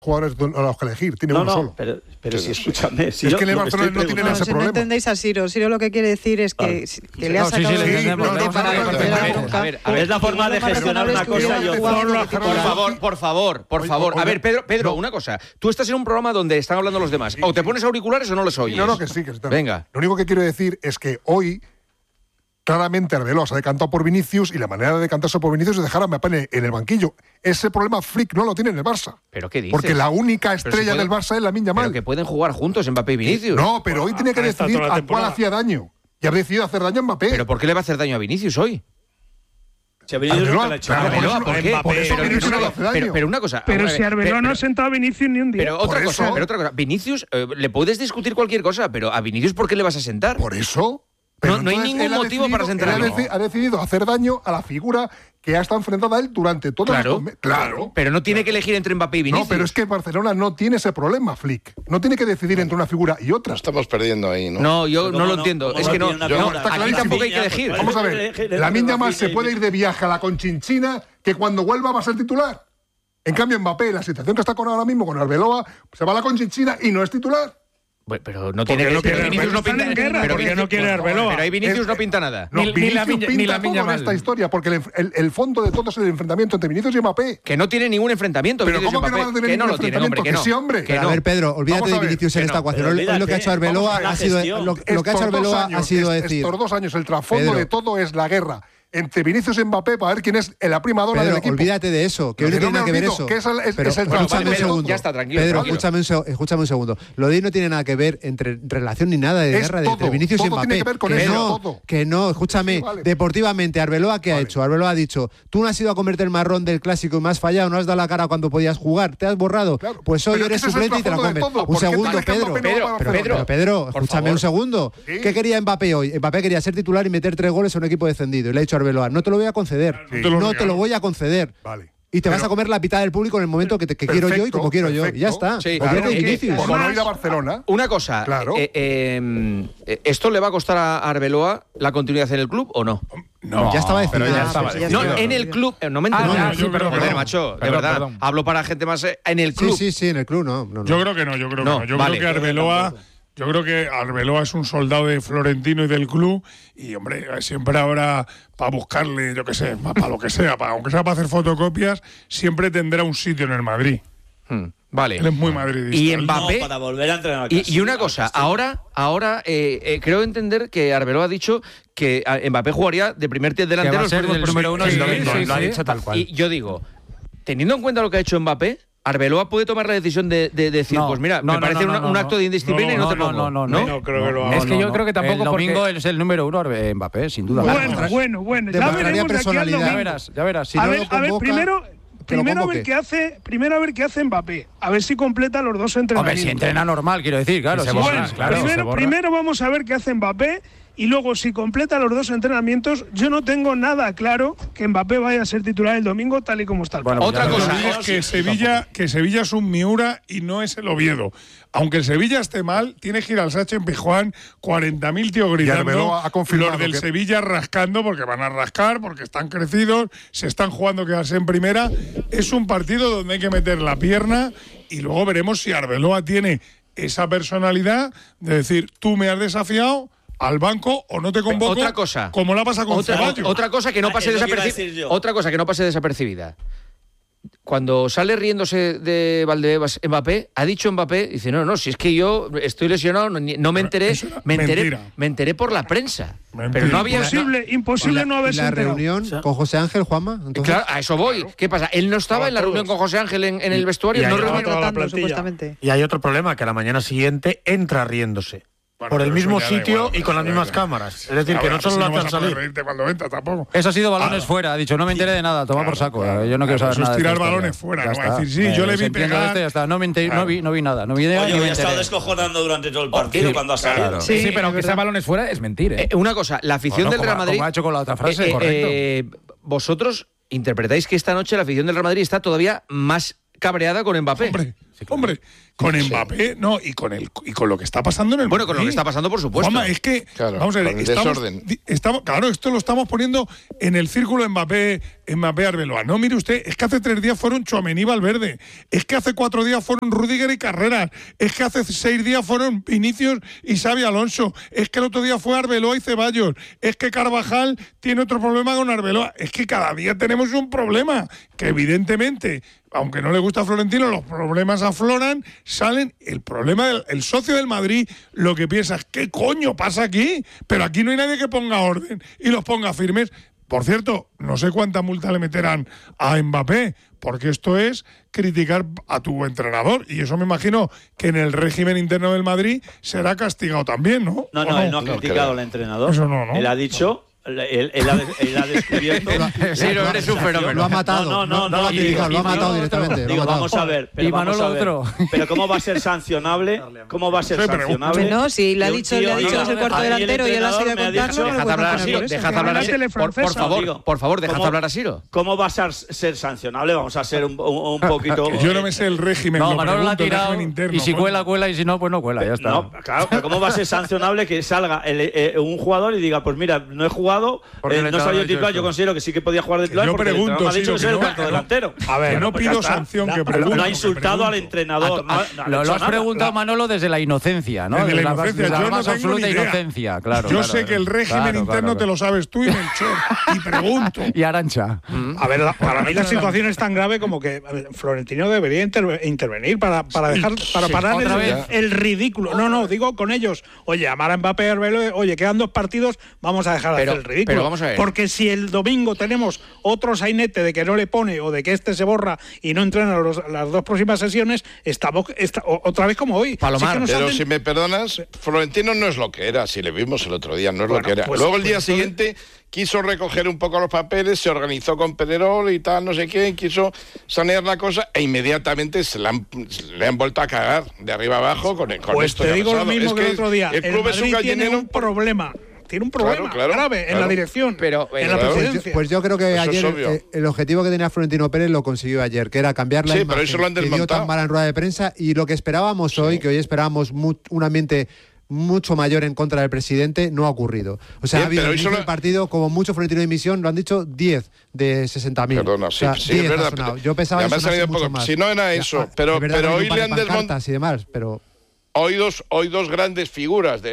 jugadores a los que elegir, tiene uno solo. Pero si escúchame. Si es que en el Barcelona no tienen ese problema. No entendéis a Siro. Siro lo que quiere decir es que le ha sacado es la forma de gestionar una cosa y otra. Por favor. A ver, Pedro, una cosa. Tú estás en un programa donde están hablando los demás. O te pones auriculares o no los oyes. No, que sí, que está. Venga. Lo único que quiero decir es que hoy claramente Arbeloa se ha decantado por Vinicius y la manera de decantarse por Vinicius es dejar a Mbappé en el banquillo. Ese problema Flick no lo tiene en el Barça. ¿Pero qué dices? Porque la única estrella del Barça es Lamine Yamal. Pero que pueden jugar juntos Mbappé y Vinicius. No, pero hoy tiene que decidir a cuál hacía daño. Y ha decidido hacer daño a Mbappé. ¿Pero por qué le va a hacer daño a Vinicius hoy? Si a Vinicius no le ha hecho Arbeloa, ¿por qué? Pero una cosa. Pero si Arbeloa no ha sentado a Vinicius ni un día. Pero otra cosa. Vinicius, le puedes discutir cualquier cosa, pero a Vinicius ¿por qué le vas a sentar? Por eso. Pero no hay ningún motivo para sentarlo. Ha decidido hacer daño a la figura que ha estado enfrentada a él durante todo el... Claro. Pero no tiene que elegir entre Mbappé y Vinicius. No, pero es que Barcelona no tiene ese problema, Flick. No tiene que decidir entre una figura y otra. Estamos perdiendo ahí, ¿no? No, yo no lo entiendo. Es que no. Aquí tampoco hay que elegir. Vamos a ver. Lamine Yamal se puede ir de viaje a la Conchinchina que cuando vuelva va a ser titular. En cambio, Mbappé, la situación que está con ahora mismo con Arbeloa, se va a la Conchinchina y no es titular. Bueno, pero no tiene que ser. Vinicius no pinta nada. Porque no quiere Arbeloa. Pero ahí Vinicius no pinta nada. No, Vinicius pinta todo en esta historia, porque el fondo de todo es el enfrentamiento entre Vinicius y Mbappé. Que no tiene ningún enfrentamiento. Pero ¿cómo que no va a tener ningún enfrentamiento? Que sí, hombre. A ver, Pedro, olvídate de Vinicius en esta ecuación. Hoy lo que ha hecho Arbeloa ha sido lo que ha hecho Arbeloa ha sido decir. Estos 2 años el trasfondo de todo es la guerra entre Vinicius y Mbappé para ver quién es la prima dona del equipo. Olvídate de eso, que hoy no tiene nada que ver eso. Que es el escúchame un segundo. Ya está, tranquilo. Pedro, escúchame un segundo. Lo de hoy no tiene nada que ver entre relación ni nada de guerra entre Vinicius y Mbappé. Tiene que ver con que no, escúchame. Sí, vale. Deportivamente, Arbeloa, ¿qué ha hecho? Arbeloa ha dicho, tú no has ido a comerte el marrón del clásico y me has fallado, no has dado la cara cuando podías jugar, te has borrado. Claro. Pues hoy eres suplente y te la comes. Un segundo, Pedro, escúchame un segundo. ¿Qué quería Mbappé hoy? Mbappé quería ser titular y meter 3 goles a un equipo descendido. Y le ha dicho a Arbeloa, no te lo voy a conceder. No te lo voy a conceder. Vale. Y te vas a comer la mitad del público en el momento que quiero yo y como quiero yo. Y ya está. Sí, por no ir a Barcelona. Una cosa. Claro. ¿Esto le va a costar a Arbeloa la continuidad en el club o no? No, ya estaba decidido. No, en el club. No me entiendo. Joder, macho, de verdad. Hablo para gente más en el club. Sí, en el club no. Yo creo que no. Yo creo que Arbeloa... Yo creo que Arbeloa es un soldado de Florentino y del club y, hombre, siempre habrá para buscarle, yo qué sé, para lo que sea, aunque sea para hacer fotocopias, siempre tendrá un sitio en el Madrid. Vale. Él es muy madridista. Y Mbappé, para volver a entrenar. Y una cosa, ahora creo entender que Arbeloa ha dicho que Mbappé jugaría de primer delantero. Que va a ser el número 1 lo ha dicho tal cual. Y yo digo, teniendo en cuenta lo que ha hecho Mbappé, Arbeloa puede tomar la decisión de decir, pues mira, me parece un acto de indisciplina y no te pongo. No creo que lo haga. Es que yo creo que tampoco. El domingo es el número 1 Mbappé, sin duda. Bueno. Ya veremos. Ya verás. Si a ver, primero a ver qué hace Mbappé. A ver si completa los 2 entrenamientos. Hombre, si entrena normal, quiero decir, claro. Primero vamos a ver qué hace Mbappé. Y luego, si completa los 2 entrenamientos, yo no tengo nada claro que Mbappé vaya a ser titular el domingo tal y como está el plan. Otra cosa es que Sevilla es un Miura y no es el Oviedo. Aunque el Sevilla esté mal, tiene que ir al Sánchez Pizjuán, 40.000 tíos gritando, los del Sevilla rascando, porque van a rascar, porque están crecidos, se están jugando quedarse en primera. Es un partido donde hay que meter la pierna y luego veremos si Arbeloa tiene esa personalidad de decir, tú me has desafiado al banco o no te convoco. Otra cosa, como la pasa con Ceballos. Otra cosa que no pase desapercibida. Cuando sale riéndose de Valdebebas Mbappé, ha dicho Mbappé, dice, no, si es que yo estoy lesionado, no me enteré, me enteré por la prensa. Mentira. Pero no había imposible no haberse enterado. ¿La reunión con José Ángel, Juanma? Entonces, claro, a eso voy. ¿Qué pasa? Él no estaba en la reunión con José Ángel en el vestuario, no rotando, supuestamente. Y hay otro problema, que a la mañana siguiente entra riéndose. Por el mismo sitio y con las mismas cámaras. Es decir, que no solo la hacen salir. Cuando entra, tampoco. Eso ha sido balones fuera. Ha dicho, no me enteré de nada, toma por saco. Yo no quiero saber nada. Eso es tirar balones fuera. No va a decir, sí, yo le vi pegar. Ya está. No vi nada. No vi idea. Oye, he estado descojonando durante todo el partido cuando ha salido. Sí, pero aunque sea balones fuera, es mentira. Una cosa, la afición del Real Madrid. Como ha hecho con la otra frase, correcto. Vosotros interpretáis que esta noche la afición del Real Madrid está todavía más cabreada con Mbappé. Hombre, Hombre, con Mbappé, no, y con lo que está pasando en el Bueno, con lo que está pasando, por supuesto. Juanma, es que, vamos a ver, claro, esto lo estamos poniendo en el círculo Mbappé-Arbeloa. No, mire usted, es que hace 3 días fueron Tchouaméni y Valverde, es que hace 4 días fueron Rüdiger y Carreras, es que hace 6 días fueron Vinicius y Xabi Alonso, es que el otro día fue Arbeloa y Ceballos, es que Carvajal tiene otro problema con Arbeloa, es que cada día tenemos un problema, que evidentemente, aunque no le gusta a Florentino, los problemas afloran, salen. El problema del socio del Madrid, lo que piensa es, ¿qué coño pasa aquí? Pero aquí no hay nadie que ponga orden y los ponga firmes. Por cierto, no sé cuánta multa le meterán a Mbappé, porque esto es criticar a tu entrenador, y eso me imagino que en el régimen interno del Madrid será castigado también, ¿no? No, él no ha criticado al entrenador. Eso no. Él ha dicho... Él ha descubierto. Sí, no eres un fenómeno. Lo ha matado. No lo ha criticado, lo ha matado directamente. Digo, vamos a ver. Pero Pero ¿cómo va a ser sancionable? ¿Cómo va a ser sancionable? No, si le ha dicho que es el cuarto delantero y él ha sido a contarlo. Dejad hablar a Siro. Por favor, dejad hablar a Siro. ¿Cómo va a ser sancionable? Vamos a ser un poquito. Yo no me sé el régimen. No, Manolo la ha tirado. Y si cuela, y si no, pues no cuela. Ya está. No, claro. ¿Cómo va a ser sancionable que salga un jugador y diga, pues mira, no he jugado? No salió titular, yo considero que sí que podía jugar de titular. Yo pregunto, me ha dicho que es el cuarto delantero. A ver, no pido sanción, que pregunto. No ha insultado al entrenador. Lo has preguntado, Manolo, desde la inocencia, ¿no? Desde la inocencia, yo no tengo absoluta ni idea. Inocencia, claro. Yo sé que el régimen interno te lo sabes tú y Melchor. Y pregunto. Y Arancha. A ver, para mí la situación es tan grave como que Florentino debería intervenir para parar el ridículo. No, digo con ellos. Oye, amar a Mbappé y Arbeloa, oye, quedan 2 partidos, vamos a dejar de hacer el ridículo. Pero vamos a ver. Porque si el domingo tenemos otro sainete de que no le pone o de que este se borra y no entrena las 2 próximas sesiones, estamos otra vez como hoy. Palomar, pero si me perdonas, Florentino no es lo que era, si le vimos el otro día, no es lo que era. Pues, luego el día siguiente quiso recoger un poco los papeles, se organizó con Pedrerol y tal, no sé qué, quiso sanear la cosa e inmediatamente le han vuelto a cagar de arriba abajo con pues esto. Pues te digo lo mismo que el otro día. El club es un gallinero. Tiene un problema grave en la dirección, en la presidencia. Pues yo creo que ayer el objetivo que tenía Florentino Pérez lo consiguió ayer, que era cambiar la imagen pero eso lo han desmontado. Que dio tan mala en rueda de prensa, y lo que esperábamos hoy, que hoy esperábamos un ambiente mucho mayor en contra del presidente, no ha ocurrido. O sea, ha habido el partido, como mucho Florentino de Dimisión, lo han dicho 10 de 60.000. Perdona, o sea, sí, es verdad. Yo pensaba que mucho más. Si no era eso, pero hoy le han desmontado y demás, pero... Hoy dos grandes figuras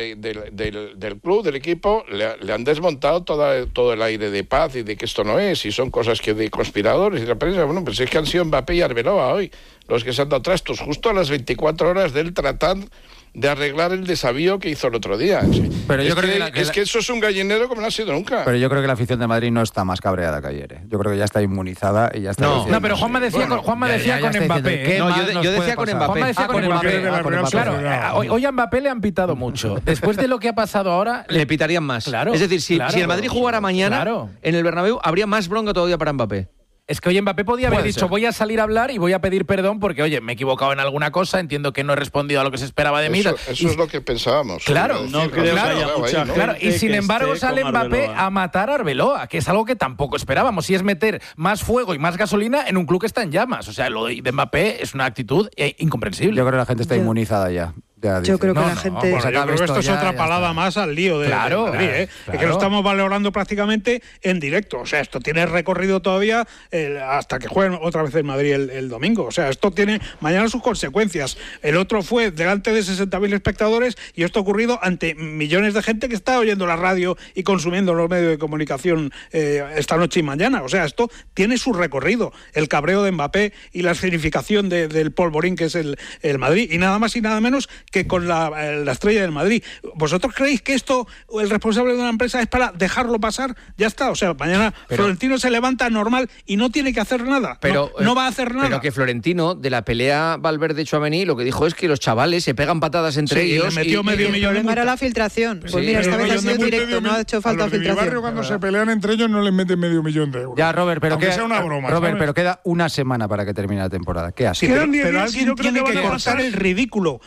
del club, del equipo, le han desmontado todo el aire de paz y de que esto no es, y son cosas que de conspiradores y la prensa. Bueno, pues es que han sido Mbappé y Arbeloa hoy los que se han dado trastos, justo a las 24 horas del tratar de arreglar el desavío que hizo el otro día. Pero yo creo que eso es un gallinero como no ha sido nunca. Pero yo creo que la afición de Madrid no está más cabreada que ayer. Yo creo que ya está inmunizada y ya está. No, pero Juanma decía con Mbappé. Yo decía con Mbappé. Juanma decía con Mbappé. Claro, hoy a Mbappé le han pitado mucho. Después de lo que ha pasado ahora, le pitarían más. Claro, es decir, si el Madrid jugara mañana en el Bernabéu, habría más bronca todavía para Mbappé. Es que hoy Mbappé podía haber dicho, voy a salir a hablar y voy a pedir perdón porque, oye, me he equivocado en alguna cosa, entiendo que no he respondido a lo que se esperaba de mí. Eso es lo que pensábamos. Claro, no creo que haya mucha gente. Claro, y sin embargo sale Mbappé a matar a Arbeloa, que es algo que tampoco esperábamos, y es meter más fuego y más gasolina en un club que está en llamas. O sea, lo de Mbappé es una actitud incomprensible. Yo creo que la gente está inmunizada ya. Yo creo que la gente... Yo creo que esto es otra palada más al lío de Madrid, Es que lo estamos valorando prácticamente en directo. O sea, esto tiene recorrido todavía hasta que jueguen otra vez en Madrid el domingo. O sea, esto tiene mañana sus consecuencias. El otro fue delante de 60.000 espectadores y esto ha ocurrido ante millones de gente que está oyendo la radio y consumiendo los medios de comunicación esta noche y mañana. O sea, esto tiene su recorrido. El cabreo de Mbappé y la escenificación del polvorín que es el Madrid. Y nada más y nada menos que con la estrella del Madrid. ¿Vosotros creéis que esto, el responsable de una empresa, es para dejarlo pasar? Ya está. O sea, mañana Florentino se levanta normal y no tiene que hacer nada. Pero, no va a hacer nada. Pero que Florentino, de la pelea Valverde-Tchouaméni, lo que dijo es que los chavales se pegan patadas entre ellos. Le metió medio millón de multa. Para la filtración. Pues mira, esta vez ha sido directo, no ha hecho falta filtración. En mi barrio, cuando se pelean entre ellos, no les meten medio millón de euros. Ya, Robert, pero aunque sea una broma. Robert, pero queda una semana para que termine la temporada. ¿Qué hace? Pero alguien tiene que cortar el ridículo. Que es que el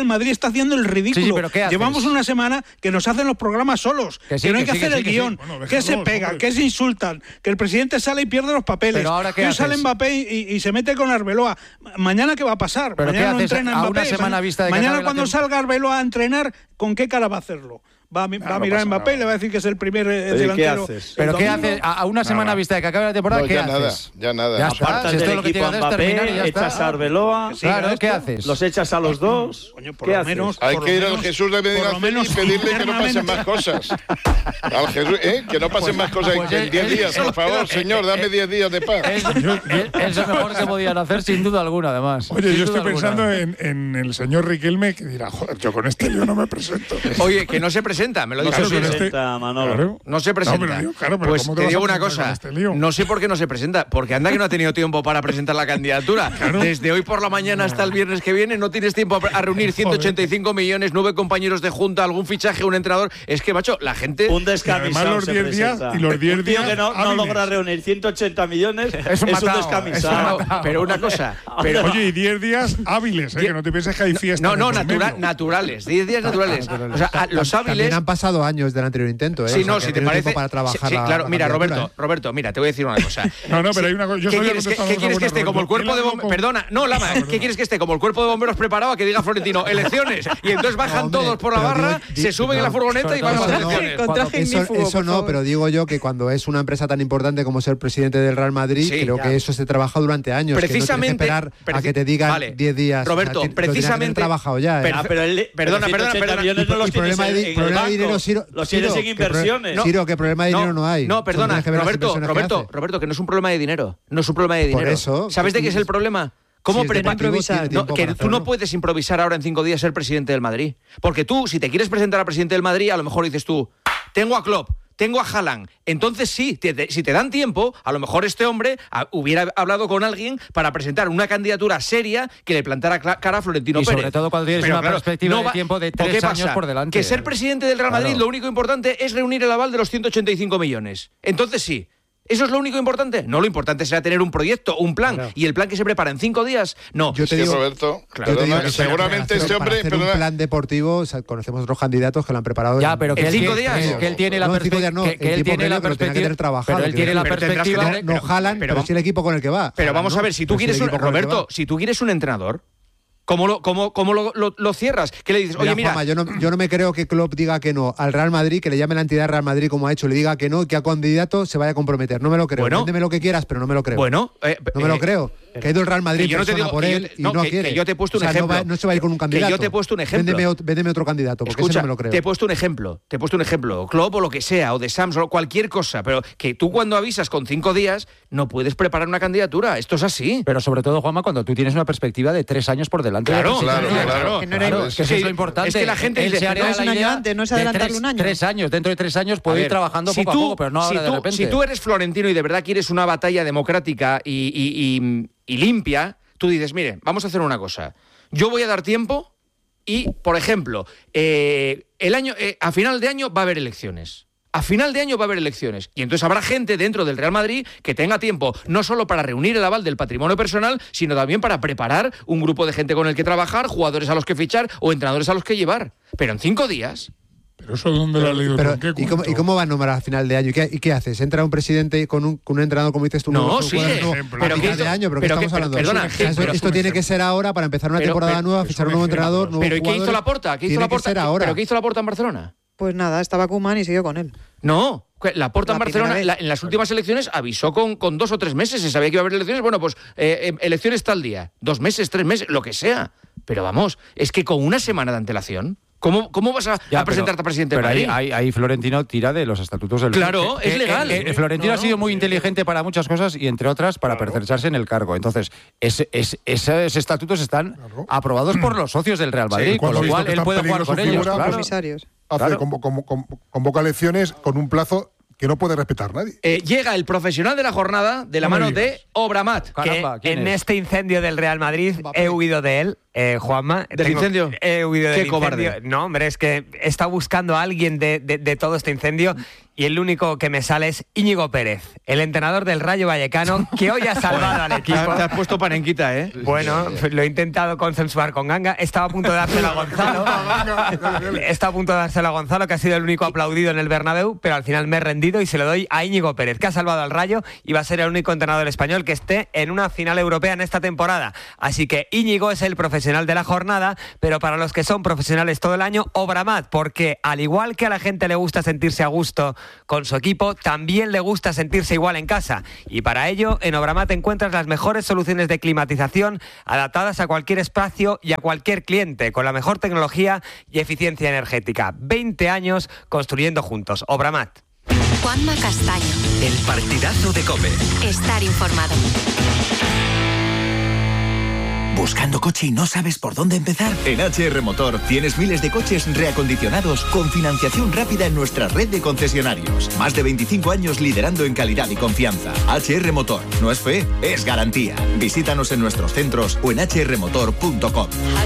Madrid está haciendo el ridículo. Sí, pero ¿qué haces? Llevamos una semana que nos hacen los programas solos, que no hay que hacer el guión, que se pegan, que se insultan, que el presidente sale y pierde los papeles. Pero ahora, ¿qué que haces? sale Mbappé y se mete con Arbeloa. Mañana, ¿qué va a pasar? ¿Pero mañana qué no haces entrena a Mbappé. una semana vista de que mañana acabe cuando la salga Arbeloa a entrenar, ¿con qué cara va a hacerlo? Va a mirar a Mbappé y le va a decir que es el primer delantero. ¿Qué haces? ¿Pero qué haces? A una semana vista de que acabe la temporada, ¿qué haces? Ya nada. Ya está. Apartas Si esto del lo que equipo tienes a que hacer es terminar y Mbappé, ya echas está. a Arbeloa. Claro, ¿qué haces? Los echas a los dos. Coño, por ¿Qué lo haces? menos. Hay por que lo ir al menos- Jesús de Medina por lo menos y pedirle que no pasen internamente. más cosas. Al Jesús, que no pasen más cosas en 10 días, por favor, señor, dame 10 días de paz. Es lo mejor que podían hacer, sin duda alguna, además. Oye, Sin yo duda estoy pensando alguna. en el señor Riquelme, que dirá, joder, yo con este lío no me presento. Oye, que no se presenta, me lo No dijo se con Sune. presenta, Manolo. Claro. No se presenta. No, pero digo, claro, pero pues ¿cómo te te vas digo a una presentar cosa, con este lío? no sé por qué no se presenta, porque anda que no ha tenido tiempo para presentar la candidatura. Desde hoy por la mañana hasta el viernes que viene no tienes tiempo a reunir 185 millones, 9 compañeros de junta, algún fichaje, un entrenador. Es que, macho, la gente... Un descamisado los se 10 días presenta. y los 10 Un tío días que no hábiles. logra reunir 180 millones es un matado, descamisado. Pero una cosa... Pero, Oye, y 10 días hábiles, que no te pienses que hay fiesta. no, de por medio. naturales, 10 días naturales. O sea, los También hábiles... han pasado años del anterior intento, ¿eh? Sí, O sea, no, que si ha te tenido parece... tiempo para trabajar sí, la- claro, la mira, candidatura, Roberto, mira, te voy a decir una cosa. No, pero hay una cosa. Yo ¿Qué sabía quieres, contestar qué una quieres que buena, esté como el Roberto. cuerpo de Él habló bomberos? con- Perdona, no, Lama, ¿qué quieres que esté como el cuerpo de bomberos preparado a que diga Florentino elecciones? Y entonces bajan hombre, todos por la pero barra, digo, se suben en la furgoneta y van a las Eso no, elecciones. Con traje Eso, ignífugo, eso por no, favor. pero digo yo que cuando es una empresa tan importante como ser presidente del Real Madrid, Sí, creo ya. que eso se trabaja durante años. Precisamente- que no tienes que esperar a que te digan Vale. 10 días. Roberto, lo tenías que haber precisamente- trabajado ya. ¿eh? Pero Perdona, 180 millones no los Y problema tienes de- en problema el de dinero, banco. Ciro, Los tienes en que inversiones. Ciro, que problema de dinero no hay. No, Solo perdona, tienes que ver las inversiones que hace. Roberto, que no es un problema de dinero. No es un problema de Por dinero. eso, ¿Sabes de qué es el problema? ¿Cómo Si es de preparas? motivos, tiene tiempo Que para tú no hacerlo. puedes improvisar ahora en 5 días ser presidente del Madrid. Porque tú, si te quieres presentar a presidente del Madrid, a lo mejor dices tú, tengo a Klopp, tengo a Haaland. Entonces sí, si te dan tiempo, a lo mejor este hombre hubiera hablado con alguien para presentar una candidatura seria que le plantara cara a Florentino Y Pérez. sobre todo cuando tienes Pero una claro, perspectiva no de va- tiempo de ¿o qué 3 años pasa? por delante. Que ser presidente del Real Madrid, Claro. lo único importante es reunir el aval de los 185 millones. Entonces sí. ¿Eso es lo único importante? No, lo importante será tener un proyecto, un plan. Claro. ¿Y el plan que se prepara en 5 días? No. Yo te Sí, digo, Roberto, yo te digo perdona, que seguramente para este hombre... hacer un perdona, plan deportivo, o sea, conocemos otros candidatos que lo han preparado Ya, pero que ¿En él 5 tiene- días? que él tiene la No, en 5 días no, perspectiva. el tiempo previo que lo tenía que tener trabajado, Pero él que tiene la pero tendrás que perspectiva. tener- no jalan, pero pero sí el equipo con el que va. Pero Haaland, vamos ¿no? a ver, si tú Pero sí el quieres un, equipo con el que Roberto, va. si tú quieres un entrenador, ¿cómo lo cierras? ¿Qué le dices? Mira, Oye, mira, Juanma, yo no me creo que Klopp diga que no al Real Madrid, que le llame la entidad Real Madrid como ha hecho, le diga que no y que a candidato se vaya a comprometer. No me lo creo. Bueno. Véndeme lo que quieras, pero no me lo creo. bueno, no me lo creo. Que ha ido el Real Madrid que yo no te persona digo- por que yo él te- y no, no que quiere. yo te he puesto un O sea, ejemplo. no se va a ir con un candidato. yo te he puesto un ejemplo. Véndeme otro candidato, porque escucha, ese no me lo creo. te he puesto un ejemplo. Klopp o lo que sea, o de Samsung, o cualquier cosa. Pero que tú cuando avisas con 5 días, no puedes preparar una candidatura. Esto es así. Pero sobre todo, Juanma, cuando tú tienes una perspectiva de 3 años por delante. Claro, claro. Que no era- Claro, es que eso es lo importante. Es que la gente Él dice, se haría no es la un año idea antes, no es de adelantarlo un año. 3 años. Dentro de 3 años A puede ver, ir trabajando si poco tú- a poco, pero no si ahora de tú- repente. Si tú eres florentino y de verdad quieres una batalla democrática y limpia, tú dices, mire, vamos a hacer una cosa. Yo voy a dar tiempo y, por ejemplo, a final de año va a haber elecciones. A final de año va a haber elecciones. Y entonces habrá gente dentro del Real Madrid que tenga tiempo no solo para reunir el aval del patrimonio personal, sino también para preparar un grupo de gente con el que trabajar, jugadores a los que fichar o entrenadores a los que llevar. Pero en 5 días. ¿Pero eso dónde lo has leído? Pero, tú? ¿En qué ¿y cómo va a nombrar a final de año? ¿Y qué haces? ¿Entra un presidente con un entrenador, como dices tú? No, un sigue. jugador nuevo Pero a ¿qué final hizo? de año? ¿Pero qué Pero estamos qué- hablando? perdona, O sea, pero- esto tiene que ser ahora para empezar una temporada nueva, fichar un nuevo entrenador, nuevos Pero ¿y qué hizo jugadores. Laporta? ¿Qué hizo Tiene que Laporta? ser ahora. ¿Pero qué hizo Laporta en Barcelona? Pues nada, estaba Koeman y siguió con él. No, Laporta en La Barcelona primera vez. en las últimas elecciones avisó con 2 o 3 meses. Se sabía que iba a haber elecciones. Bueno, pues elecciones tal día. 2 meses, 3 meses, lo que sea. Pero vamos, es que con una semana de antelación, ¿cómo vas a presentarte a presidente de Pero Madrid? ahí Florentino tira de los estatutos del Claro, es legal. Florentino No, ha sido muy no. inteligente para muchas cosas y, entre otras, para pertrecharse en el cargo. Entonces, esos estatutos están aprobados por los socios del Real Madrid, Sí, con cuando lo ha cual visto que él está puede en jugar peligro con su ellos. figura, Claro. Comisarios. Hace, Claro. convoca elecciones con un plazo que no puede respetar nadie. Llega el profesional de la jornada de la No me mano digas. de Obramat. Caramba, que ¿quién en es? este incendio del Real Madrid he huido de él, Juanma. ¿Del incendio? He huido Qué del cobarde. incendio. No, hombre, es que he estado buscando a alguien de todo este incendio y el único que me sale es Íñigo Pérez, el entrenador del Rayo Vallecano, que hoy ha salvado al equipo. Te has puesto panenquita, ¿eh? Bueno, lo he intentado consensuar con Ganga. Estaba a punto de dárselo a Gonzalo. Que ha sido el único aplaudido en el Bernabéu, pero al final me he rendido y se lo doy a Íñigo Pérez, que ha salvado al Rayo y va a ser el único entrenador español que esté en una final europea en esta temporada. Así que Íñigo es el profesional de la jornada, pero para los que son profesionales todo el año, Obramat, porque al igual que a la gente le gusta sentirse a gusto con su equipo, también le gusta sentirse igual en casa. Y para ello, en Obramat encuentras las mejores soluciones de climatización adaptadas a cualquier espacio y a cualquier cliente, con la mejor tecnología y eficiencia energética. 20 años construyendo juntos. Obramat. Juanma Castaño. El partidazo de COPE. Estar informado. ¿Buscando coche y no sabes por dónde empezar? En HR Motor tienes miles de coches reacondicionados con financiación rápida en nuestra red de concesionarios. Más de 25 años liderando en calidad y confianza. HR Motor. No es fe, es garantía. Visítanos en nuestros centros o en hrmotor.com.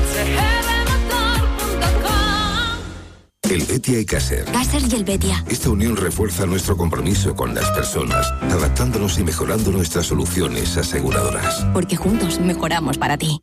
El Betia y Caser. Caser y el Betia. Esta unión refuerza nuestro compromiso con las personas, adaptándonos y mejorando nuestras soluciones aseguradoras. Porque juntos mejoramos para ti.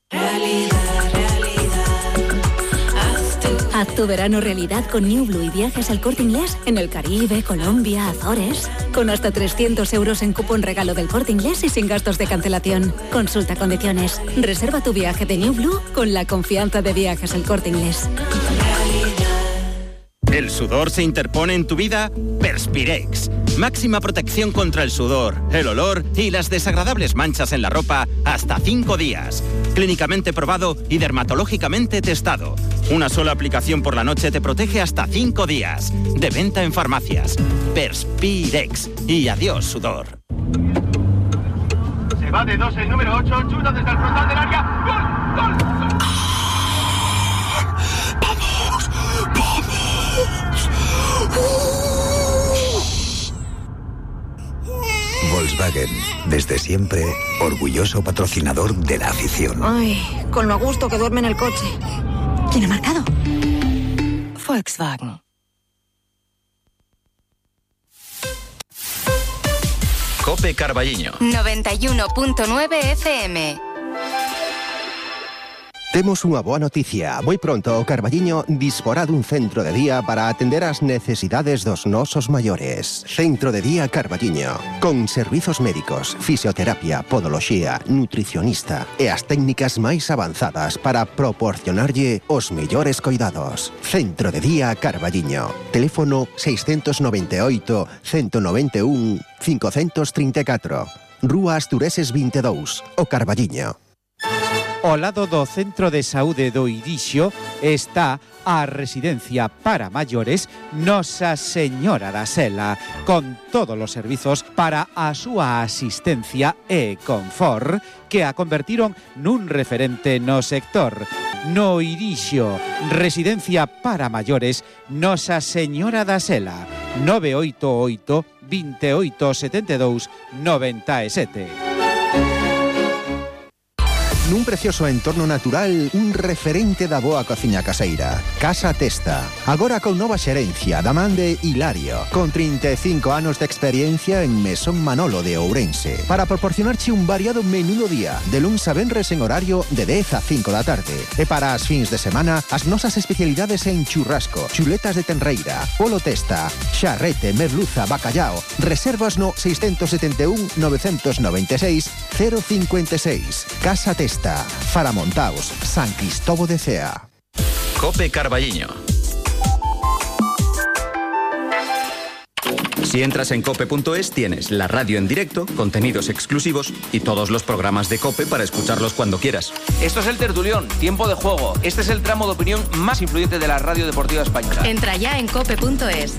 Haz tu verano realidad con New Blue y viajes al Corte Inglés en el Caribe, Colombia, Azores. Con hasta 300 euros en cupón regalo del Corte Inglés y sin gastos de cancelación. Consulta condiciones. Reserva tu viaje de New Blue con la confianza de Viajes al Corte Inglés. ¿El sudor se interpone en tu vida? Perspirex. Máxima protección contra el sudor, el olor y las desagradables manchas en la ropa hasta 5 días. Clínicamente probado y dermatológicamente testado. Una sola aplicación por la noche te protege hasta 5 días. De venta en farmacias. Perspirex. Y adiós, sudor. Se va de 2 el número 8, chuta desde el frontal del área. ¡Gol! ¡Gol! Volkswagen, desde siempre, orgulloso patrocinador de la afición. Ay, con lo a gusto que duerme en el coche. ¿Quién ha marcado? Volkswagen. COPE Carballiño. 91.9 FM. Temos unha boa noticia. Moi pronto o Carballiño disporá dun centro de día para atender as necesidades dos nosos maiores. Centro de día Carballiño, con servizos médicos, fisioterapia, podoloxía, nutricionista e as técnicas máis avanzadas para proporcionarlle os mellores coidados. Centro de día Carballiño. Teléfono 698 191 534. Rúa Astureses 22, o Carballiño. Ao lado do Centro de Saúde do Irixo está a residencia para maiores Nosa Señora da Sela, con todos os servizos para a súa asistencia e confort, que a convertiron nun referente no sector. No Irixo, residencia para maiores Nosa Señora da Sela, 988 28 72 97. Nun precioso entorno natural, un referente da boa cociña caseira. Casa Testa. Agora con nova xerencia da man de Hilario, con 35 anos de experiencia en Mesón Manolo de Ourense, para proporcionarche un variado menú do día, de luns a venres en horario de 10 a 5 da tarde. E para as fins de semana, as nosas especialidades en churrasco, chuletas de tenreira, polo testa, xarrete, merluza, bacallao. Reservas no 671 996 056. Casa Testa. Faramontaos, San Cristóbal de Cea. COPE Carballiño. Si entras en cope.es tienes la radio en directo, contenidos exclusivos y todos los programas de COPE para escucharlos cuando quieras. Esto es el Tertulión, tiempo de juego. Este es el tramo de opinión más influyente de la radio deportiva española. Entra ya en cope.es.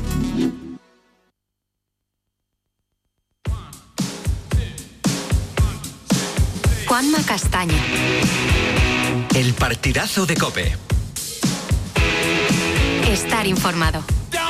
Juanma Castaño. El partidazo de COPE. Estar informado.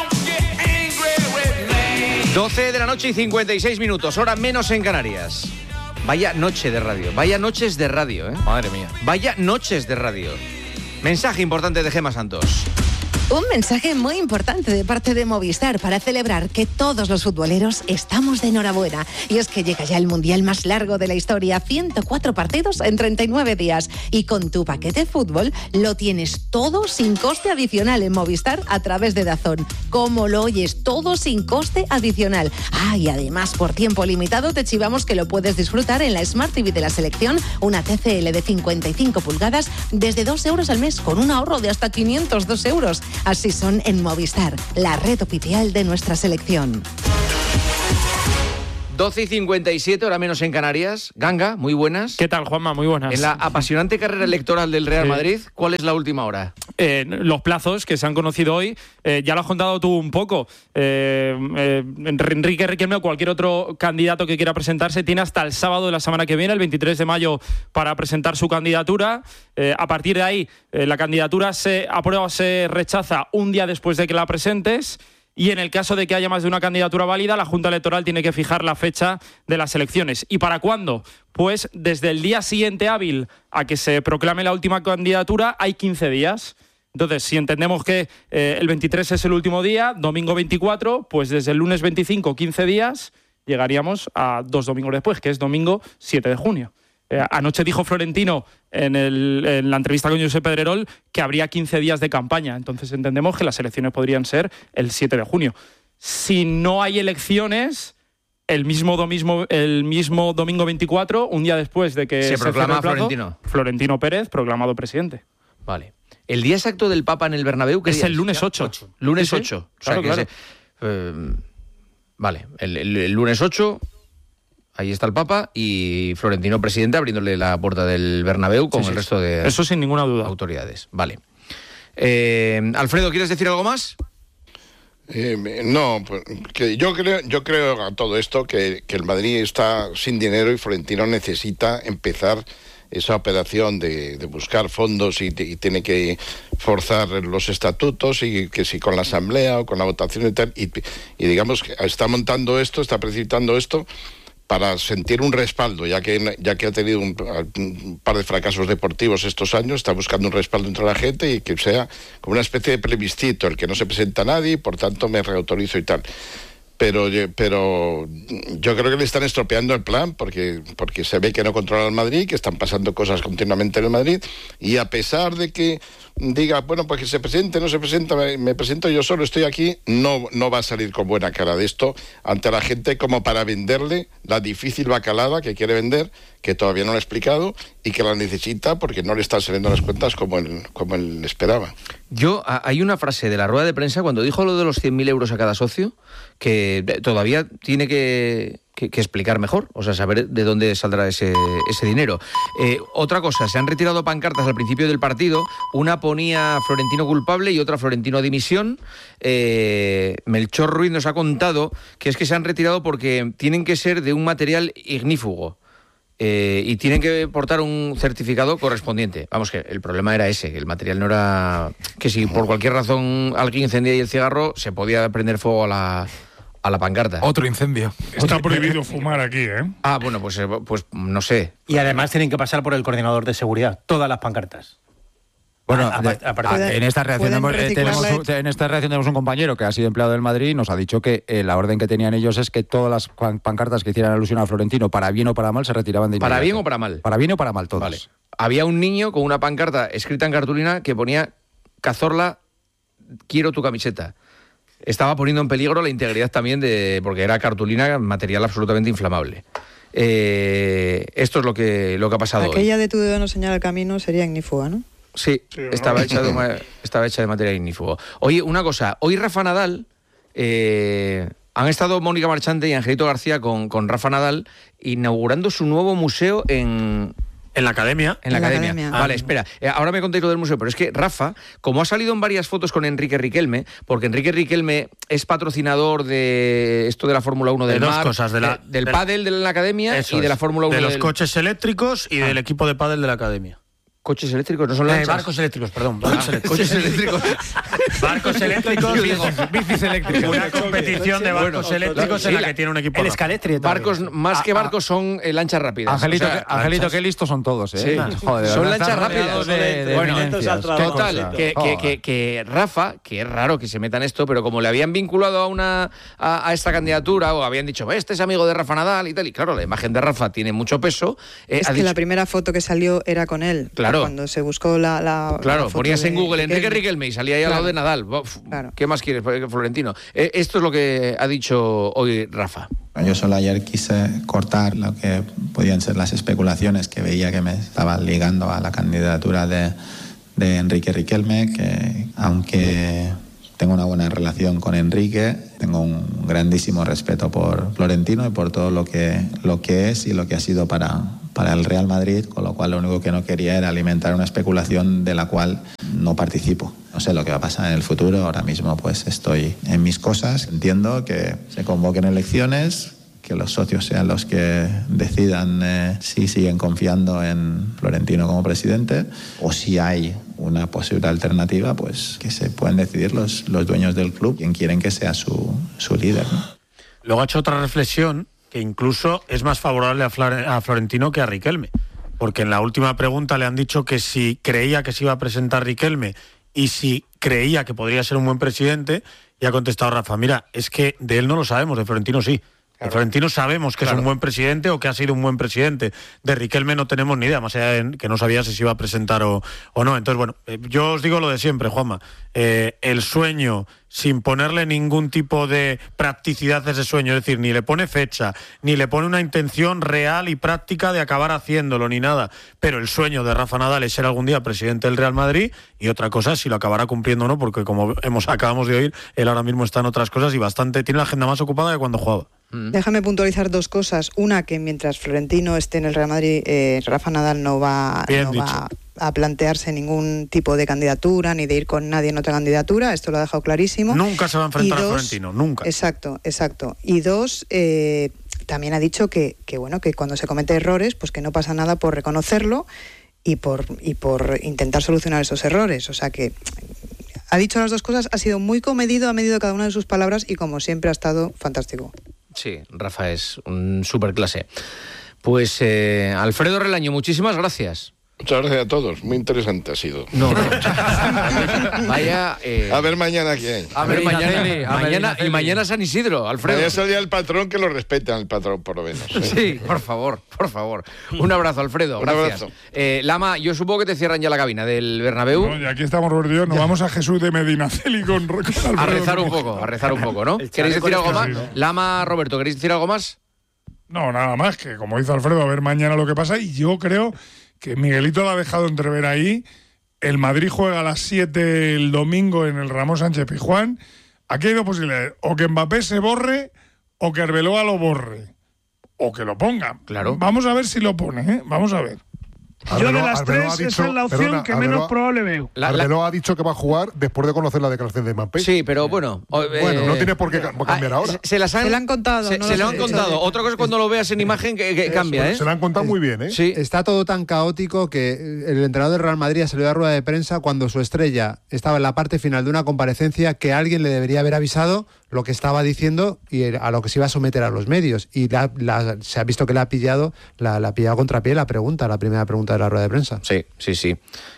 12 de la noche y 56 minutos, hora menos en Canarias. Vaya noche de radio, vaya noches de radio, ¿eh? Madre mía. Vaya noches de radio. Mensaje importante de Gemma Santos. Un mensaje muy importante de parte de Movistar para celebrar que todos los futboleros estamos de enhorabuena. Y es que llega ya el mundial más largo de la historia, 104 partidos en 39 días. Y con tu paquete fútbol lo tienes todo sin coste adicional en Movistar a través de DAZN. Como lo oyes, todo sin coste adicional. Y además por tiempo limitado te chivamos que lo puedes disfrutar en la Smart TV de la selección, una TCL de 55 pulgadas desde 2 euros al mes con un ahorro de hasta 502 euros. Así son en Movistar, la red oficial de nuestra selección. 12:57, hora menos en Canarias. Ganga, muy buenas. ¿Qué tal, Juanma? Muy buenas. En la apasionante carrera electoral del Real Madrid, ¿cuál es la última hora? Los plazos que se han conocido hoy, ya lo has contado tú un poco. Enrique Riquelme o cualquier otro candidato que quiera presentarse tiene hasta el sábado de la semana que viene, el 23 de mayo, para presentar su candidatura. A partir de ahí, la candidatura se aprueba o se rechaza un día después de que la presentes. Y en el caso de que haya más de una candidatura válida, la Junta Electoral tiene que fijar la fecha de las elecciones. ¿Y para cuándo? Pues desde el día siguiente hábil a que se proclame la última candidatura hay 15 días. Entonces, si entendemos que el 23 es el último día, domingo 24, pues desde el lunes 25, 15 días, llegaríamos a 2 domingos después, que es domingo 7 de junio. Anoche dijo Florentino en la entrevista con Josep Pedrerol que habría 15 días de campaña. Entonces entendemos que las elecciones podrían ser el 7 de junio. Si no hay elecciones, el mismo domingo 24, un día después de que se proclama plazo, Florentino Pérez, proclamado presidente. Vale. ¿El día exacto del Papa en el Bernabéu? Es el lunes 8. Lunes ¿Sí? 8. Claro. Vale, el lunes 8... Ahí está el Papa y Florentino presidente abriéndole la puerta del Bernabéu con el resto de... Eso sin ninguna duda. Autoridades. Vale. Alfredo, ¿quieres decir algo más? No, pues que yo creo a todo esto que el Madrid está sin dinero y Florentino necesita empezar esa operación de buscar fondos y tiene que forzar los estatutos y que si con la asamblea o con la votación y tal, y digamos que está montando esto, está precipitando esto para sentir un respaldo, ya que ha tenido un par de fracasos deportivos estos años, está buscando un respaldo entre la gente y que sea como una especie de plebiscito, el que no se presenta a nadie y por tanto me reautorizo y tal. Pero yo creo que le están estropeando el plan porque se ve que no controla el Madrid, que están pasando cosas continuamente en el Madrid, y a pesar de que diga, bueno, pues que se presente, no se presenta, me presento yo solo, estoy aquí, no va a salir con buena cara de esto ante la gente como para venderle la difícil bacalada que quiere vender, que todavía no lo ha explicado y que la necesita porque no le están saliendo las cuentas como él esperaba. Hay una frase de la rueda de prensa cuando dijo lo de los 100.000 euros a cada socio que todavía tiene que explicar mejor, o sea, saber de dónde saldrá ese dinero. Otra cosa, se han retirado pancartas al principio del partido, una ponía Florentino culpable y otra Florentino dimisión. Melchor Ruiz nos ha contado que es que se han retirado porque tienen que ser de un material ignífugo. Y tienen que portar un certificado correspondiente. Vamos, que el problema era ese, que el material no era... Que si por cualquier razón alguien encendía el cigarro, se podía prender fuego a la pancarta. Otro incendio. Está prohibido fumar aquí, ¿eh? Bueno, pues no sé. Y además tienen que pasar por el coordinador de seguridad, todas las pancartas. Bueno, en esta reacción tenemos un compañero que ha sido empleado del Madrid y nos ha dicho que la orden que tenían ellos es que todas las pancartas que hicieran alusión a Florentino, para bien o para mal, se retiraban de inmediato. ¿Para bien o para mal? Para bien o para mal, todas. Vale. Había un niño con una pancarta escrita en cartulina que ponía Cazorla, quiero tu camiseta. Estaba poniendo en peligro la integridad también porque era cartulina, material absolutamente inflamable. Esto es lo que ha pasado. Aquella de tu dedo no señala el camino sería ignífuga, ¿no? Sí, estaba hecha de material ignífugo. Oye, una cosa, hoy Rafa Nadal, han estado Mónica Marchante y Angelito García con Rafa Nadal inaugurando su nuevo museo en la academia. En la academia. Vale, espera. Ahora me contéis lo del museo, pero es que Rafa, como ha salido en varias fotos con Enrique Riquelme, porque Enrique Riquelme es patrocinador de esto de la Fórmula 1 del de mar, dos cosas, del pádel de la academia y de la Fórmula 1 de los coches eléctricos y del equipo de pádel de la academia. Coches eléctricos, no son lanchas. Barcos eléctricos, perdón. Coches eléctricos. Barcos eléctricos, bicis eléctricas. Una competición de barcos eléctricos en la que tiene un equipo. El Escaletri. Barcos, más que barcos, son lanchas rápidas. Angelito, qué listos son todos, ¿eh? Sí. Joder, son lanchas rápidas. Total, que Rafa, que es raro que se meta en esto, pero como le habían vinculado a esta candidatura, o habían dicho, este es amigo de Rafa Nadal y tal, y claro, la imagen de Rafa tiene mucho peso. Es que la primera foto que salió era con él. Claro. Cuando se buscó la claro, foto ponías en Google Enrique Riquelme y salía ahí al lado de Nadal. ¿Qué más quieres, Florentino? Esto es lo que ha dicho hoy Rafa. Yo solo ayer quise cortar lo que podían ser las especulaciones que veía que me estaban ligando a la candidatura de Enrique Riquelme, que aunque tengo una buena relación con Enrique, tengo un grandísimo respeto por Florentino y por todo lo que es y lo que ha sido para el Real Madrid, con lo cual lo único que no quería era alimentar una especulación de la cual no participo. No sé lo que va a pasar en el futuro, ahora mismo pues estoy en mis cosas, entiendo que se convoquen elecciones, que los socios sean los que decidan si siguen confiando en Florentino como presidente o si hay una posible alternativa, pues que se pueden decidir los dueños del club quien quieren que sea su líder, ¿no? Luego ha hecho otra reflexión que incluso es más favorable a Florentino que a Riquelme, porque en la última pregunta le han dicho que si creía que se iba a presentar Riquelme y si creía que podría ser un buen presidente, y ha contestado Rafa, mira, es que de él no lo sabemos, de Florentino sí. De Florentino sabemos que es un buen presidente o que ha sido un buen presidente. De Riquelme no tenemos ni idea, más allá de que no sabía si se iba a presentar o no. Entonces, bueno, yo os digo lo de siempre, Juanma. El sueño, sin ponerle ningún tipo de practicidad a ese sueño, es decir, ni le pone fecha, ni le pone una intención real y práctica de acabar haciéndolo, ni nada. Pero el sueño de Rafa Nadal es ser algún día presidente del Real Madrid, y otra cosa es si lo acabará cumpliendo o no, porque como acabamos de oír, él ahora mismo está en otras cosas y tiene la agenda más ocupada que cuando jugaba. Déjame puntualizar dos cosas. Una, que mientras Florentino esté en el Real Madrid, Rafa Nadal no va a plantearse ningún tipo de candidatura, ni de ir con nadie en otra candidatura. Esto lo ha dejado clarísimo. Nunca se va a enfrentar a Florentino, nunca. Exacto. Y dos, también ha dicho que cuando se cometen errores, pues que no pasa nada por reconocerlo y por intentar solucionar esos errores. O sea que ha dicho las dos cosas, ha sido muy comedido, ha medido cada una de sus palabras y como siempre ha estado fantástico. Sí, Rafa es un superclase. Pues Alfredo Relaño, muchísimas gracias. Muchas gracias a todos, muy interesante ha sido. No. Vaya. A ver mañana quién. A ver mañana San Isidro, Alfredo. Mañana es el día del patrón, que lo respeten al patrón, por lo menos. Sí, por favor. Un abrazo, Alfredo. Gracias. Lama, yo supongo que te cierran ya la cabina del Bernabéu. No, y aquí estamos, Roberto, nos vamos a Jesús de Medinaceli con Alfredo. A rezar un poco, ¿no? ¿Queréis decir algo más? Lama, Roberto, ¿queréis decir algo más? No, nada más, que como dice Alfredo, a ver mañana lo que pasa, y yo creo que Miguelito lo ha dejado entrever ahí. El Madrid juega a las 7 el domingo en el Ramón Sánchez Pizjuán. Aquí hay dos posibilidades: o que Mbappé se borre, o que Arbeloa lo borre, o que lo ponga. Claro. Vamos a ver si lo pone, ¿eh? Vamos a ver. Yo de las tres, esa es la opción que menos probable veo. Arbeloa ha dicho que va a jugar después de conocer la declaración de Mbappé. Sí, pero bueno. No tiene por qué cambiar ahora. Se lo han contado. Se lo han contado. Otra cosa es cuando lo veas en imagen que cambia, ¿eh? Se lo han contado muy bien, ¿eh? Sí. Está todo tan caótico que el entrenador del Real Madrid salió a rueda de prensa cuando su estrella estaba en la parte final de una comparecencia, que alguien le debería haber avisado lo que estaba diciendo y a lo que se iba a someter a los medios. Y se ha visto que la ha pillado contrapié la primera pregunta de la rueda de prensa. Sí.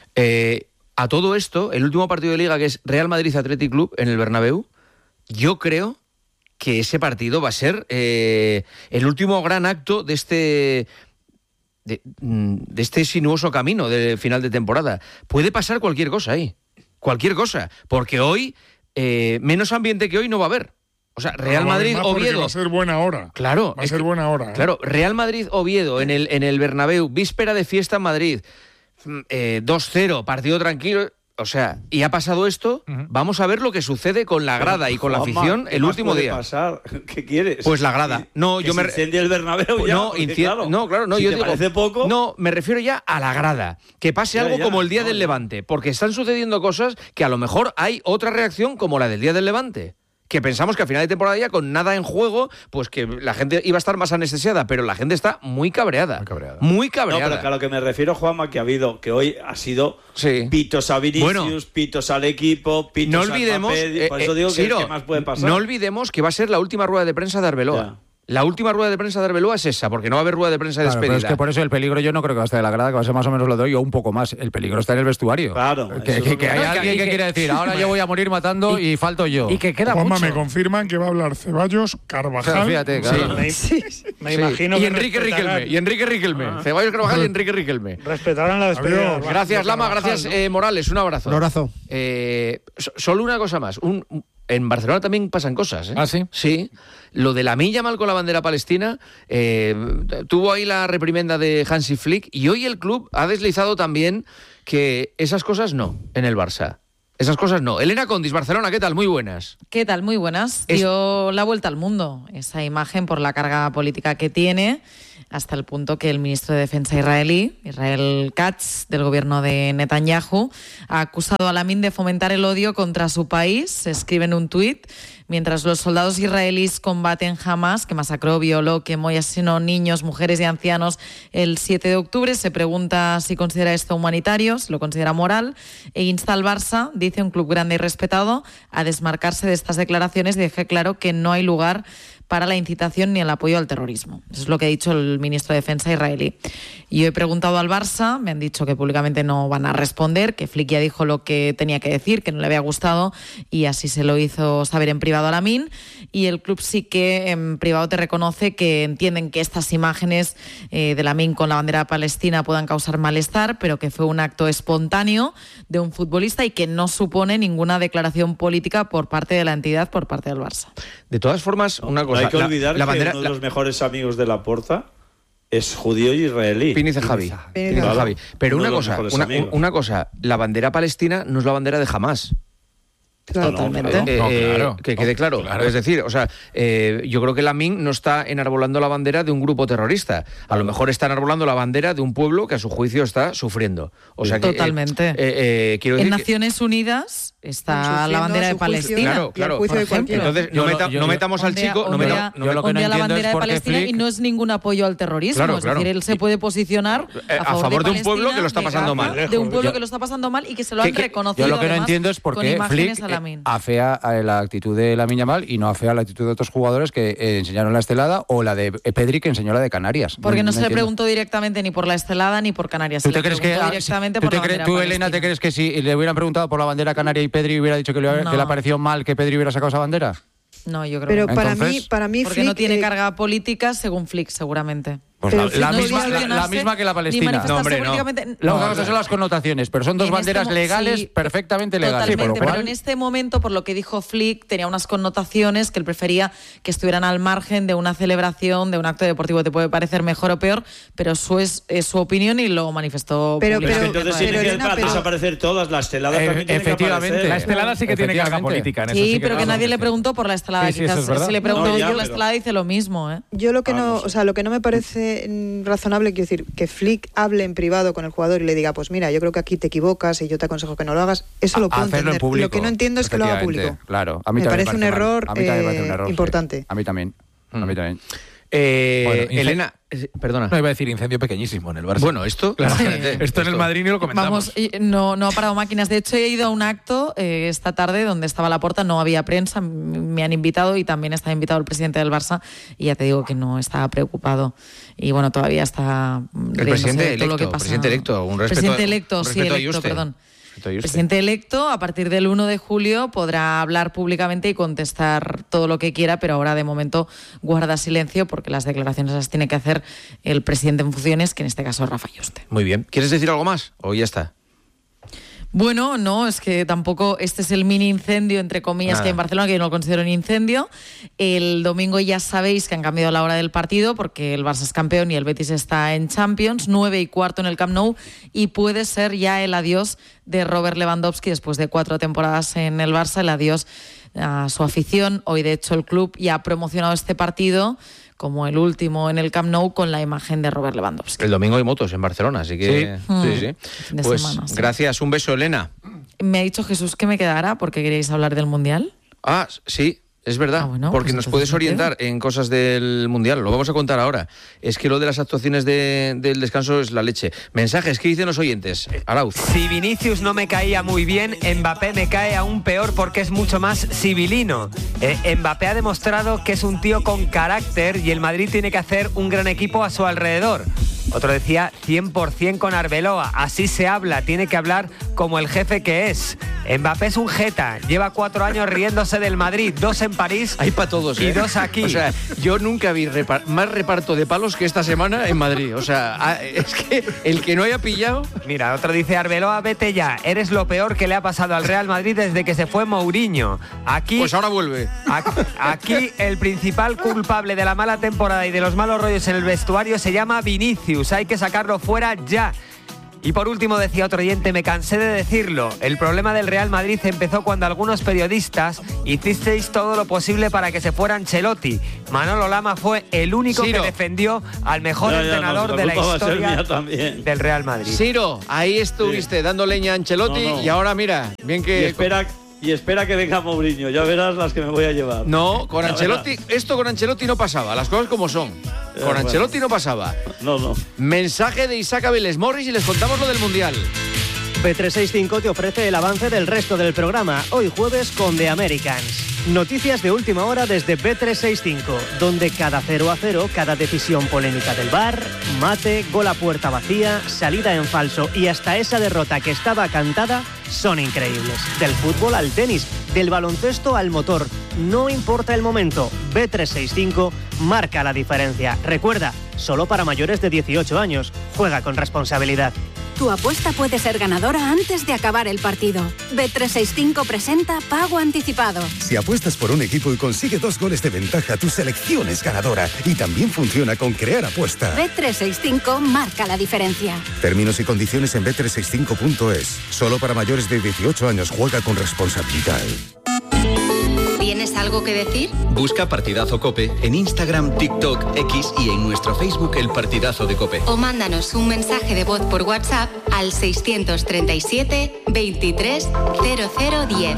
A todo esto, el último partido de Liga, que es Real Madrid Athletic Club en el Bernabéu, yo creo que ese partido va a ser el último gran acto de este sinuoso camino de final de temporada. Puede pasar cualquier cosa ahí. Cualquier cosa. Porque hoy, menos ambiente que hoy no va a haber. O sea, Real Madrid-Oviedo. Va a ser buena hora. Claro. Va a ser buena hora. Claro, Real Madrid-Oviedo en el Bernabéu, víspera de fiesta en Madrid. 2-0, partido tranquilo. O sea, y ha pasado esto, vamos a ver lo que sucede con la grada y con la afición el último día. Pasar? ¿Qué quieres? Pues la grada. No, yo me incendia el Bernabéu ya. No, si yo te digo, parece poco. No, me refiero ya a la grada. Que pase algo como el día del Levante, porque están sucediendo cosas que a lo mejor hay otra reacción como la del día del Levante. que pensamos que a final de temporada ya con nada en juego, pues que la gente iba a estar más anestesiada, pero la gente está muy cabreada. Muy cabreada. No, pero a lo que me refiero, Juanma, que hoy ha sido pitos a Vinicius, pitos al equipo, pitos no olvidemos, al Papé, por eso digo Ciro, ¿qué más puede pasar? No olvidemos que va a ser la última rueda de prensa de Arbeloa. La última rueda de prensa de Arbeloa es esa, porque no va a haber rueda de prensa de despedida. Pero es que por eso el peligro yo no creo que va a estar de la grada, que va a ser más o menos lo de hoy o un poco más. El peligro está en el vestuario. Claro. Que hay alguien que quiere decir, ahora yo voy a morir matando y falto yo. Y que queda Juanma, mucho. me confirman que va a hablar Ceballos, Carvajal. Fíjate, claro. Me imagino y Enrique Riquelme. Ceballos, Carvajal y Enrique Riquelme. Respetarán la despedida. Gracias, Lama. Gracias, Morales. Un abrazo. Un abrazo. Solo una cosa más. En Barcelona también pasan cosas, ¿eh? ¿Ah, sí? Sí. Lo de Lamine Yamal con la bandera palestina tuvo ahí la reprimenda de Hansi Flick y hoy el club ha deslizado también que esas cosas no en el Barça. Esas cosas no. Elena Condis, Barcelona, ¿qué tal? Muy buenas. ¿Qué tal? Muy buenas. Dio la vuelta al mundo esa imagen por la carga política que tiene, hasta el punto que el ministro de Defensa israelí, Israel Katz, del gobierno de Netanyahu, ha acusado a Lamine de fomentar el odio contra su país. Se escribe en un tuit: mientras los soldados israelíes combaten Hamas, que masacró, violó, quemó y asesinó niños, mujeres y ancianos el 7 de octubre, se pregunta si considera esto humanitario, si lo considera moral, e insta al Barça, dice un club grande y respetado, a desmarcarse de estas declaraciones y deje claro que no hay lugar para la incitación ni el apoyo al terrorismo. Eso es lo que ha dicho el ministro de Defensa israelí. Y yo he preguntado al Barça, me han dicho que públicamente no van a responder, que Flick ya dijo lo que tenía que decir, que no le había gustado, y así se lo hizo saber en privado a Lamine. Y el club sí que en privado te reconoce que entienden que estas imágenes de Lamine con la bandera palestina puedan causar malestar, pero que fue un acto espontáneo de un futbolista y que no supone ninguna declaración política por parte de la entidad, por parte del Barça. De todas formas, una cosa. No hay que olvidar que uno de los mejores amigos de Laporta es judío y israelí. Pinice Javi. Pero una cosa, la bandera palestina no es la bandera de Hamás. Totalmente. Claro. Que quede claro. Es decir, o sea, yo creo que Lamine no está enarbolando la bandera de un grupo terrorista. A lo mejor está enarbolando la bandera de un pueblo que a su juicio está sufriendo. O sea, totalmente. Quiero decir en Naciones Unidas está la bandera de Palestina. Claro. Por ejemplo. Entonces, no metamos al chico. Ondea la bandera de Palestina y no es ningún apoyo al terrorismo. Es decir, él se puede posicionar a favor de un pueblo que lo está pasando mal. De un pueblo que lo está pasando mal y que se lo han reconocido. Yo lo que no entiendo es por qué Flick afea la actitud de Lamine Yamal y no afea la actitud de otros jugadores que enseñaron la estelada, o la de Pedri, que enseñó la de Canarias. Porque no se le preguntó directamente ni por la estelada ni por Canarias. ¿Tú te crees que tú, Elena, te crees que si le hubieran preguntado por la bandera canaria y Pedri hubiera dicho que le ha parecido mal que Pedri hubiera sacado esa bandera? No, yo creo pero que no. Para mí porque Flick, no tiene carga política, según Flick, seguramente. Pues la misma que la palestina. No, hombre, no. Una cosa son las connotaciones, pero son dos banderas legales, perfectamente legales. Totalmente, pero en este momento, por lo que dijo Flick, tenía unas connotaciones que él prefería que estuvieran al margen de una celebración, de un acto deportivo. Te puede parecer mejor o peor, pero eso es su opinión y lo manifestó. Entonces tiene que desaparecer todas. La estelada también tiene que aparecer. La estelada sí que tiene carga política. Sí, pero que nadie le preguntó por la estelada. Quizás si le preguntó por la estelada dice lo mismo. Yo lo que no me parece razonable, quiero decir, que Flick hable en privado con el jugador y le diga, pues mira, yo creo que aquí te equivocas y yo te aconsejo que no lo hagas, eso lo puedo entender. Lo que no entiendo es que lo haga público. Claro, a mí me parece un error importante. Sí. A mí también. Elena, perdona. No, iba a decir incendio pequeñísimo en el Barça. Bueno, esto en el Madrid ni lo comentamos. Vamos, no ha parado máquinas. De hecho, he ido a un acto esta tarde donde estaba Laporta, no había prensa, me han invitado y también estaba invitado el presidente del Barça y ya te digo que no estaba preocupado. Y bueno, todavía está el presidente electo, todo lo que pasa. Presidente electo, perdón. Presidente electo, a partir del 1 de julio podrá hablar públicamente y contestar todo lo que quiera, pero ahora de momento guarda silencio porque las declaraciones las tiene que hacer el presidente en funciones, que en este caso es Rafa Yuste. Muy bien. ¿Quieres decir algo más o ya está? Bueno, no, es que tampoco este es el mini incendio, entre comillas, que hay en Barcelona, que yo no lo considero un incendio. El domingo ya sabéis que han cambiado la hora del partido porque el Barça es campeón y el Betis está en Champions, 9:15 en el Camp Nou, y puede ser ya el adiós de Robert Lewandowski después de 4 temporadas en el Barça, el adiós a su afición. Hoy, de hecho, el club ya ha promocionado este partido como el último en el Camp Nou con la imagen de Robert Lewandowski. El domingo hay motos en Barcelona, así que sí. Pues semana, sí. Gracias, un beso, Elena. Me ha dicho Jesús que me quedara porque queréis hablar del Mundial. Sí. Es verdad, porque nos puedes orientar en cosas del Mundial. Lo vamos a contar ahora. Es que lo de las actuaciones del descanso es la leche. Mensajes, ¿qué dicen los oyentes? Arauz. Si Vinicius no me caía muy bien, Mbappé me cae aún peor porque es mucho más civilino. Mbappé ha demostrado que es un tío con carácter y el Madrid tiene que hacer un gran equipo a su alrededor. Otro decía 100% con Arbeloa. Así se habla, tiene que hablar como el jefe que es. Mbappé es un jeta, lleva 4 años riéndose del Madrid, 2 en París. Hay para todos, y 2 aquí. O sea, yo nunca vi más reparto de palos que esta semana en Madrid. O sea, es que el que no haya pillado... Mira, otro dice, Arbeloa, vete ya, eres lo peor que le ha pasado al Real Madrid desde que se fue Mourinho. Aquí, pues ahora vuelve. Aquí el principal culpable de la mala temporada y de los malos rollos en el vestuario se llama Vinicius. Hay que sacarlo fuera ya. Y por último decía otro oyente, me cansé de decirlo, el problema del Real Madrid empezó cuando algunos periodistas hicisteis todo lo posible para que se fuera Ancelotti. Manolo Lama fue el único que defendió al mejor entrenador de la historia del Real Madrid. Ciro, ahí estuviste dando leña a Ancelotti y ahora mira, bien que... Y espera que venga Mourinho, ya verás las que me voy a llevar. No, con Ancelotti, esto con Ancelotti no pasaba, las cosas como son. Con Ancelotti no pasaba. No. Mensaje de Isaac Abeles Morris y les contamos lo del Mundial. Bet365 te ofrece el avance del resto del programa, hoy jueves con The Americans. Noticias de última hora desde Bet365, donde cada 0-0, cada decisión polémica del VAR, mate, gol a puerta vacía, salida en falso y hasta esa derrota que estaba cantada son increíbles. Del fútbol al tenis, del baloncesto al motor, no importa el momento, Bet365 marca la diferencia. Recuerda, solo para mayores de 18 años, juega con responsabilidad. Tu apuesta puede ser ganadora antes de acabar el partido. Bet365 presenta Pago Anticipado. Si apuestas por un equipo y consigue 2 goles de ventaja, tu selección es ganadora. Y también funciona con Crear Apuesta. Bet365 marca la diferencia. Términos y condiciones en bet365.es. Solo para mayores de 18 años, juega con responsabilidad. ¿Tienes algo que decir? Busca Partidazo COPE en Instagram, TikTok, X y en nuestro Facebook El Partidazo de COPE. O mándanos un mensaje de voz por WhatsApp al 637 23 0010.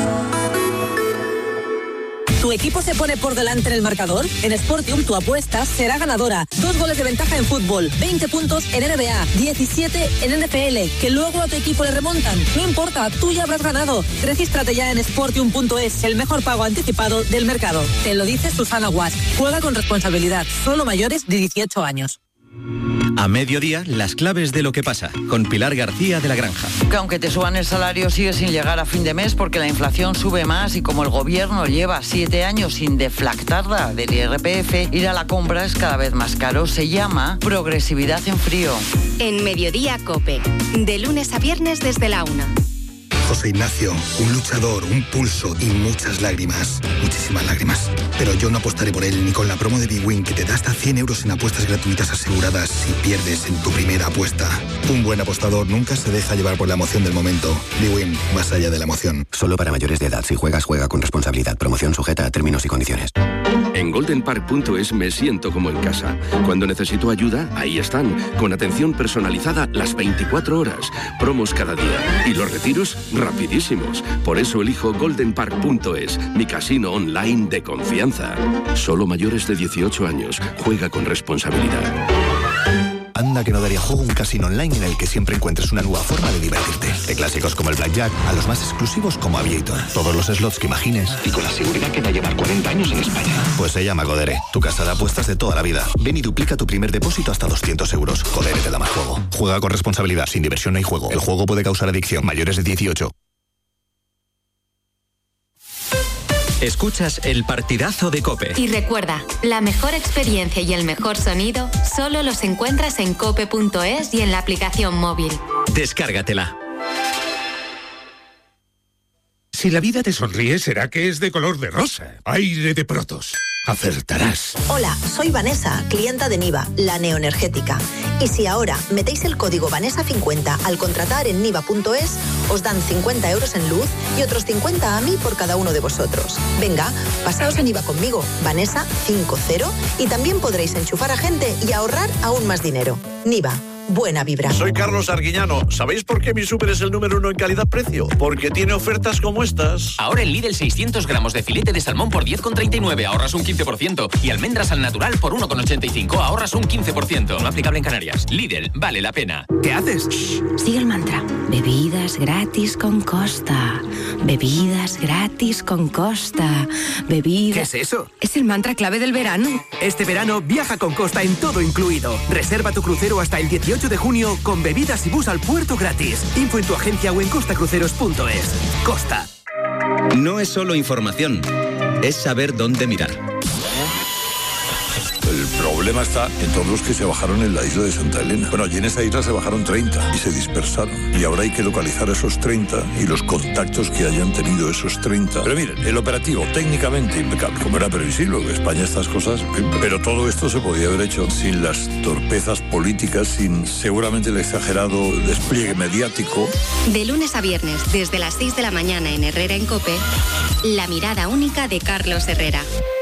¿Tu equipo se pone por delante en el marcador? En Sportium tu apuesta será ganadora. 2 goles de ventaja en fútbol, 20 puntos en NBA, 17 en NFL, que luego a tu equipo le remontan. No importa, tú ya habrás ganado. Regístrate ya en Sportium.es, el mejor pago anticipado del mercado. Te lo dice Susana Guas. Juega con responsabilidad. Solo mayores de 18 años. A mediodía, las claves de lo que pasa, con Pilar García de La Granja. Que aunque te suban el salario, sigue sin llegar a fin de mes porque la inflación sube más y como el gobierno lleva 7 años sin deflactarla del IRPF, ir a la compra es cada vez más caro. Se llama progresividad en frío. En Mediodía COPE, de lunes a viernes desde la 1. José Ignacio, un luchador, un pulso y muchas lágrimas. Muchísimas lágrimas. Pero yo no apostaré por él ni con la promo de bwin que te da hasta 100 euros en apuestas gratuitas aseguradas si pierdes en tu primera apuesta. Un buen apostador nunca se deja llevar por la emoción del momento. bwin, más allá de la emoción. Solo para mayores de edad. Si juegas, juega con responsabilidad. Promoción sujeta a términos y condiciones. En goldenpark.es me siento como en casa. Cuando necesito ayuda, ahí están. Con atención personalizada las 24 horas. Promos cada día. Y los retiros rapidísimos. Por eso elijo goldenpark.es, mi casino online de confianza. Solo mayores de 18 años. Juega con responsabilidad. Anda que no daría juego un casino online en el que siempre encuentres una nueva forma de divertirte. De clásicos como el Blackjack a los más exclusivos como Aviator. Todos los slots que imagines y con la seguridad que va a llevar 40 años en España. Pues se llama Codere, tu casa de apuestas de toda la vida. Ven y duplica tu primer depósito hasta 200 euros. Codere te da más juego. Juega con responsabilidad. Sin diversión no hay juego. El juego puede causar adicción. Mayores de 18. Escuchas El Partidazo de COPE. Y recuerda, la mejor experiencia y el mejor sonido solo los encuentras en cope.es y en la aplicación móvil. Descárgatela. Si la vida te sonríe, será que es de color de rosa. Aire de Protos. Acertarás. Hola, soy Vanessa, clienta de Niva, la neoenergética. Y si ahora metéis el código Vanessa50 al contratar en niva.es, os dan 50 euros en luz y otros 50 a mí por cada uno de vosotros. Venga, pasaos a Niva conmigo, Vanessa50, y también podréis enchufar a gente y ahorrar aún más dinero. Niva, buena vibra. Soy Carlos Arguiñano. ¿Sabéis por qué mi súper es el número 1 en calidad-precio? Porque tiene ofertas como estas. Ahora en Lidl 600 gramos de filete de salmón por 10,39, ahorras un 15%. Y almendras al natural por 1,85, ahorras un 15%. No aplicable en Canarias. Lidl, vale la pena. ¿Qué haces? Sigue el mantra. Bebidas gratis con Costa. Bebidas gratis con Costa. Bebidas... ¿Qué es eso? Es el mantra clave del verano. Este verano viaja con Costa en todo incluido. Reserva tu crucero hasta el 18 de junio con bebidas y bus al puerto gratis. Info en tu agencia o en costacruceros.es. Costa. No es solo información, es saber dónde mirar. El problema está en todos los que se bajaron en la isla de Santa Elena. Bueno, allí en esa isla se bajaron 30 y se dispersaron. Y ahora hay que localizar a esos 30 y los contactos que hayan tenido esos 30. Pero miren, el operativo técnicamente impecable, como era previsible, en España estas cosas... Pero todo esto se podía haber hecho sin las torpezas políticas, sin seguramente el exagerado despliegue mediático. De lunes a viernes, desde las 6 de la mañana en Herrera en COPE, la mirada única de Carlos Herrera.